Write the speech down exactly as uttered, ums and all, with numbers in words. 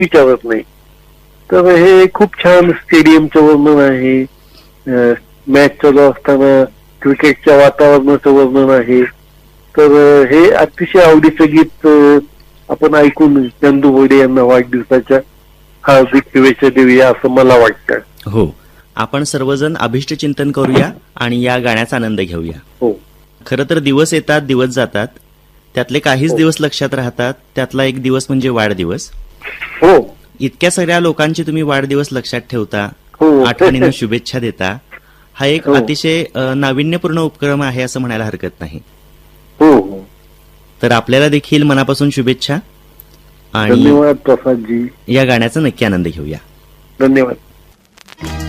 विचारत नाही. तर हे खूप छान स्टेडियमचं वर्णन आहे, मॅच चालू असताना क्रिकेटच्या वातावरणाचं वर्णन आहे. तर हे अतिशय आवडीचं गीत आपण ऐकून चंदू बोडे यांना वाढदिवसाच्या हार्दिक शुभेच्छा देऊया असं मला वाटतं. हो, आपण सर्वजण अभिष्ट चिंतन करूया आणि या गाण्याचा आनंद घेऊया. हो, खरं तर दिवस येतात दिवस जातात, त्यातले काहीच दिवस लक्षात राहतात. त्यातला एक दिवस म्हणजे वाढदिवस. हो, इतक्या सगळ्या लोकांची तुम्ही वाढदिवस लक्षात ठेवता, हो, आठवणीनं शुभेच्छा देता. हा एक हो. अतिशय अ, नाविन्यपूर्ण उपक्रम आहे असं म्हणायला हरकत नाही. हो, हो. तर आपल्याला देखील मनापासून शुभेच्छा आणि धन्यवाद प्रसादजी. या गाण्याचा नक्की आनंद घेऊया. धन्यवाद.